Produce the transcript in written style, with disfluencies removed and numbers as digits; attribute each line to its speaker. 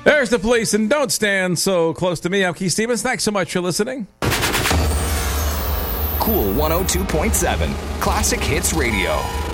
Speaker 1: There's the police, and don't stand so close to me. I'm Keith Stevens. Thanks so much for listening.
Speaker 2: Cool 102.7 Classic Hits Radio.